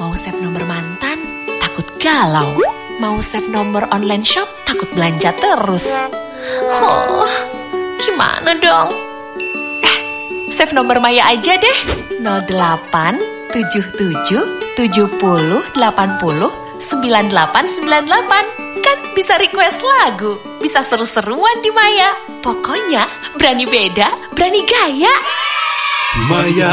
Mau save nomor mantan, takut galau. Mau save nomor online shop, takut belanja terus. Oh, gimana dong? Save nomor Maya aja deh. 08 77 70 80 9898. Kan bisa request lagu, bisa seru-seruan di Maya. Pokoknya berani beda, berani gaya. Maya